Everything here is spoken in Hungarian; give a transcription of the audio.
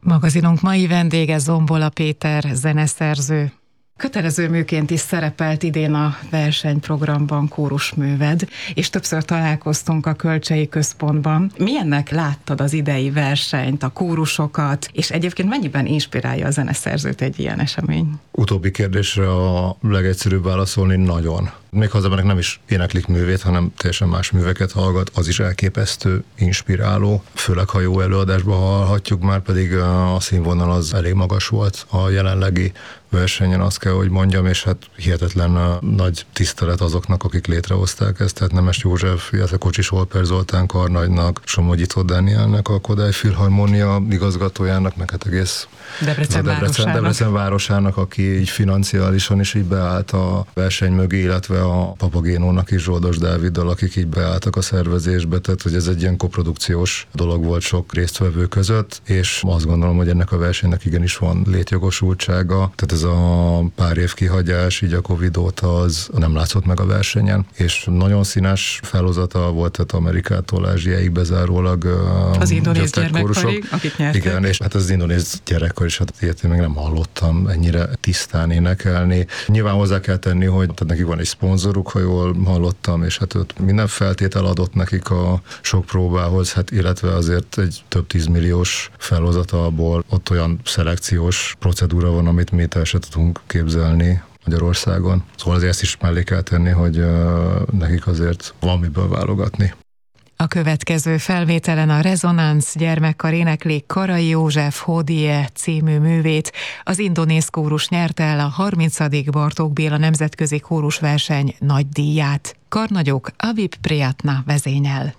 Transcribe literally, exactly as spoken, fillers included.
Magazinunk mai vendége Zombola Péter, zeneszerző. Kötelező műként is szerepelt idén a versenyprogramban kórusműved, és többször találkoztunk a Kölcsei Központban. Milyennek láttad az idei versenyt, a kórusokat, és egyébként mennyiben inspirálja a zeneszerzőt egy ilyen esemény? Utóbbi kérdésre a legegyszerűbb válaszolni nagyon. Még ha az embernek nem is éneklik művét, hanem teljesen más műveket hallgat, az is elképesztő, inspiráló. Főleg, ha jó előadásban hallhatjuk, már pedig a színvonal az elég magas volt a jelenlegi versenyen, azt kell, hogy mondjam, és hát hihetetlen nagy tisztelet azoknak, akik létrehozták ezt, tehát Nemes József, illetve Kocsis Olper Zoltán karnagynak, Somogyi Tóth Dánielnek, a Kodály Filharmónia igazgatójának, meg hát egész Debrecen, Debrecen, városának. Debrecen városának, aki így financiálisan is így beállt a verseny mögé, illetve a Papagénónak is, Zsoldos Dáviddal, akik így beálltak a szervezésbe, tehát hogy ez egy ilyen koprodukciós dolog volt sok résztvevő között, és azt gondolom, hogy ennek a versenynek igenis van létjogosultsága, tehát ez a pár év kihagyás, így a Covid óta az nem látszott meg a versenyen, és nagyon színes felhozata volt, tehát Amerikától Ázsiáig bezárólag az indonéz gyermekkarig, akik nyertek. Igen, és hát az indonéz gyerekkar is, hát ilyet én még nem hallottam ennyire tisztán énekelni. Nyilván hozzá kell tenni, hogy tehát nekik van egy szponzoruk, ha jól hallottam, és hát ott minden feltétel adott nekik a sok próbához, hát illetve azért egy több tízmilliós felhozata abból, ott olyan szelekciós procedúra van, amit mi el se tudunk képzelni Magyarországon. Szóval azért ezt is mellé kell tenni, hogy uh, nekik azért van miből válogatni. A következő felvételen a Rezonánsz gyermekkar énekli Karai József Hodie című művét. Az indonéz kórus nyerte el a harmincadik Bartók Béla nemzetközi kórusverseny nagy díját. Karnagyok Avip Priyatna vezényel.